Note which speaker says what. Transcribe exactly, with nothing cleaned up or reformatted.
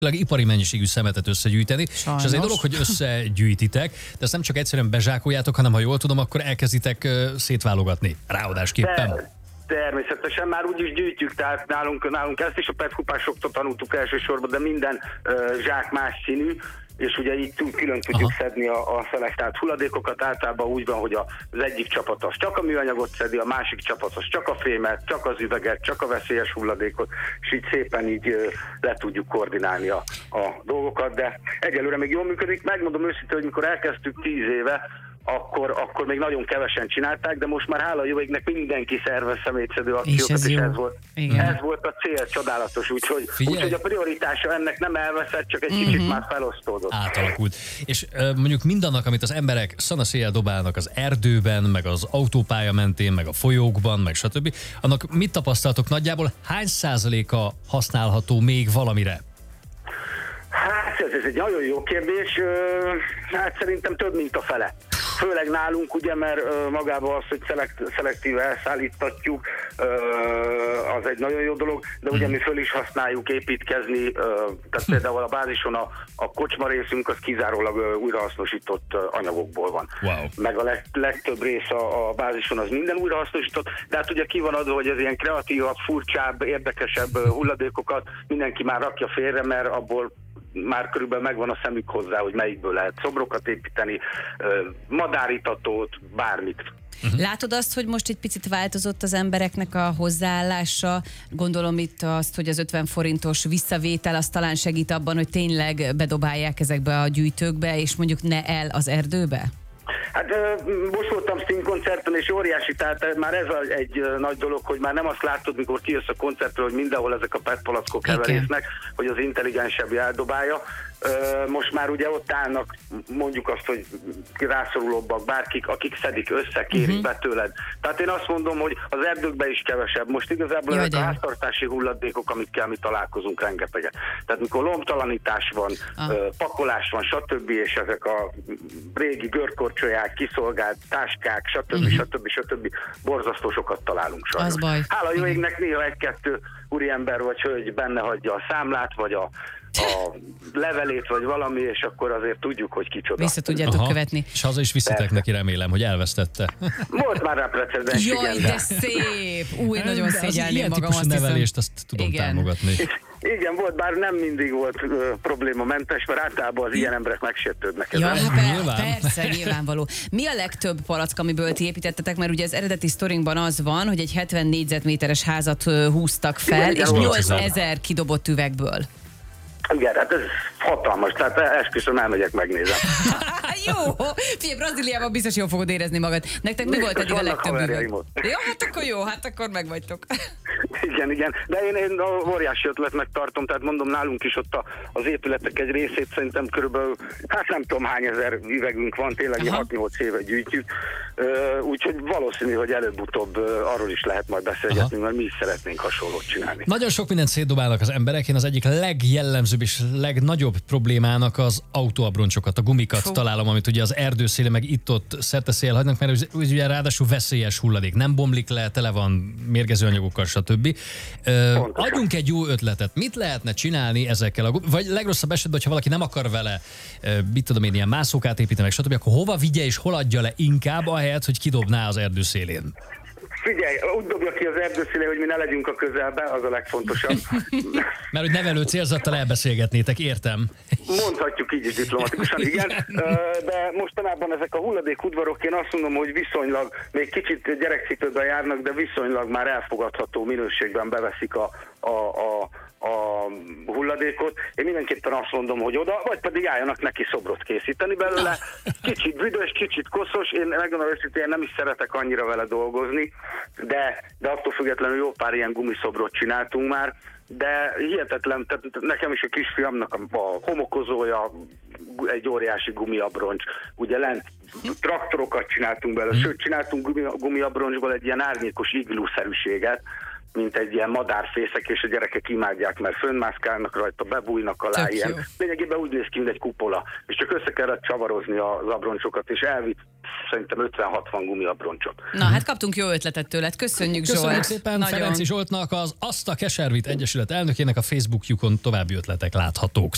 Speaker 1: ipari mennyiségű szemetet összegyűjteni,
Speaker 2: Sajnos.
Speaker 1: és az egy dolog, hogy összegyűjtitek, de ezt nem csak egyszerűen bezsákoljátok, hanem ha jól tudom, akkor elkezditek uh, szétválogatni ráadásképpen.
Speaker 3: De, természetesen már úgy is gyűjtjük, tehát nálunk, nálunk ezt is a pé e té kupásoktól tanultuk elsősorban, de minden uh, zsák más színű, és ugye így külön tudjuk Aha. szedni a, a szelektált hulladékokat. Általában úgy van, hogy az egyik csapat az csak a műanyagot szedi, a másik csapat az csak a fémet, csak az üveget, csak a veszélyes hulladékot, és így szépen így uh, le tudjuk koordinálni a, a dolgokat, de egyelőre még jól működik. Megmondom őszintén, hogy mikor elkezdtük tíz éve, Akkor, akkor még nagyon kevesen csinálták, de most már hála jó égnek mindenki szervez szemétszedő akciókat, és, ez, és ez, volt, ez volt a cél, csodálatos, úgyhogy, úgyhogy a prioritása ennek nem elveszett, csak egy uh-huh. kicsit már felosztódott.
Speaker 1: Átalakult. És uh, mondjuk mindannak, amit az emberek szanaszéjjel dobálnak az erdőben, meg az autópálya mentén, meg a folyókban, meg stb., annak mit tapasztaltok nagyjából? Hány százaléka használható még valamire?
Speaker 3: Hát ez, ez egy nagyon jó kérdés, hát szerintem több, mint a fele. Főleg nálunk, ugye, mert magában az, hogy szelekt, szelektíve elszállítatjuk, az egy nagyon jó dolog, de ugye mi föl is használjuk építkezni, tehát például a bázison a, a kocsma részünk az kizárólag újrahasznosított anyagokból van.
Speaker 1: Wow.
Speaker 3: Meg a leg, legtöbb rész a, a bázison az minden újrahasznosított, de hát ugye ki van adva, hogy az ilyen kreatívabb, furcsább, érdekesebb hulladékokat mindenki már rakja félre, mert abból már körülbelül megvan a szemük hozzá, hogy melyikből lehet szobrokat építeni, madáritatót, bármit.
Speaker 2: Uh-huh. Látod azt, hogy most egy picit változott az embereknek a hozzáállása? Gondolom itt azt, hogy az ötven forintos visszavétel az talán segít abban, hogy tényleg bedobálják ezekbe a gyűjtőkbe, és mondjuk ne el az erdőbe?
Speaker 3: Hát most voltam színkoncerten, és óriási, tehát már ez egy nagy dolog, hogy már nem azt látod, mikor kijössz a koncertről, hogy mindenhol ezek a pé e té palackok heverésznek, hogy az intelligensebb eldobálja. Most már ugye ott állnak, mondjuk azt, hogy rászorulóbbak bárkik, akik szedik össze, kérik uh-huh. be tőled. Tehát én azt mondom, hogy az erdőkben is kevesebb. Most igazából ezek a háztartási hulladékok, amikkel mi találkozunk rengeteget. Tehát mikor lomtalanítás van, ah. pakolás van, stb. És ezek a régi görkorcsolyák, kiszolgált táskák, stb. Uh-huh. stb. stb. Borzasztó sokat találunk sajnos. Hála jó égnek néha egy-kettő úriember vagy hölgy benne hagyja a számlát, vagy a a levelét, vagy valami, és akkor azért tudjuk, hogy kicsoda.
Speaker 2: Vissza tudjátok Aha. követni.
Speaker 1: És haza is viszitek
Speaker 3: Persze.
Speaker 1: neki, remélem, hogy elvesztette.
Speaker 3: Volt már rá precedens.
Speaker 2: Jaj, de szép! Új, nagyon szégyelném magam, azt
Speaker 1: hiszem. Nevelést, azt tudom
Speaker 2: Igen.
Speaker 1: támogatni.
Speaker 3: Igen, volt, bár nem mindig volt uh, problémamentes, mert általában az ilyen emberek megsértődnek
Speaker 2: Ja,
Speaker 3: ezen.
Speaker 2: hát nyilván. Persze, nyilvánvaló. Mi a legtöbb palack, amiből ti építettetek? Mert ugye az eredeti sztorinkban az van, hogy egy hetven négyzetméteres házat uh, húztak fel, igen, és nyolcezer kidobott üvegből.
Speaker 3: Igen, hát ez hatalmas, tehát esküszöm, elmegyek, megnézem.
Speaker 2: Jó, figyelj, Brazíliában biztos jól fogod érezni magad. Nektek mi volt eddig a legtöbb üveg? Jó, hát akkor jó, hát akkor megvagytok.
Speaker 3: Igen, igen, de én, én a óriási ötletnek tartom, tehát mondom, nálunk is ott a, az épületek egy részét szerintem körülbelül, hát nem tudom hány ezer üvegünk van, tényleg hat-nyolc éve gyűjtjük, úgyhogy valószínű, hogy előbb-utóbb arról is lehet majd beszélgetni, Aha. mert mi is szeretnénk hasonlót csinálni.
Speaker 1: Nagyon sok mindent szétdobálnak az emberek, én az egyik legjellemzőbb és legnagyobb problémának az autóabroncsokat, a gumikat Fú. találom, amit ugye az erdőszéle meg itt-ott szerteszél hagynak, mert ugye ráadásul veszélyes hulladék, nem bomlik le, tele van mérgező anyagokkal, stb. Ö, adjunk egy jó ötletet. Mit lehetne csinálni ezekkel a vagy legrosszabb esetben, hogyha valaki nem akar vele, mit tudom én, ilyen mászókát építeni, meg stb., akkor hova vigye és hol adja le inkább, ahelyett, hogy kidobná az erdőszélén?
Speaker 3: Figyelj, úgy dobja ki az erdőszélén, hogy mi ne legyünk a közelben, az a legfontosabb.
Speaker 1: Mert hogy nevelő célzattal elbeszélgetnétek, értem.
Speaker 3: Mondhatjuk így is diplomatikusan, igen. De mostanában ezek a hulladékudvarok, én azt mondom, hogy viszonylag, még kicsit gyerekcipőben járnak, de viszonylag már elfogadható minőségben beveszik a, a, a a hulladékot. Én mindenképpen azt mondom, hogy oda, vagy pedig álljanak neki szobrot készíteni belőle. Kicsit büdös, kicsit koszos, én megmondom őszintén, én nem is szeretek annyira vele dolgozni, de, de attól függetlenül jó pár ilyen gumiszobrot csináltunk már, de hihetetlen, tehát nekem is a kisfiamnak a, a homokozója egy óriási gumiabroncs, ugye lent traktorokat csináltunk belőle, sőt csináltunk gumi, gumiabroncsból egy ilyen árnyékos iglúszerűséget, mint egy ilyen madárfészek, és a gyerekek imádják, mert fönnmászkálnak rajta, bebújnak alá,
Speaker 2: Tök
Speaker 3: ilyen.
Speaker 2: jó.
Speaker 3: Lényegében úgy néz ki, mint egy kupola, és csak össze kellett csavarozni az abroncsokat, és elvitt szerintem ötven-hatvan gumiabroncsot.
Speaker 2: Na, hát kaptunk jó ötletet tőled. Köszönjük, Zsolt.
Speaker 1: Köszönjük szépen
Speaker 2: Nagyon.
Speaker 1: Ferenczy Zsoltnak, az Azt a Keservit Egyesület elnökének, a Facebookjukon további ötletek láthatók.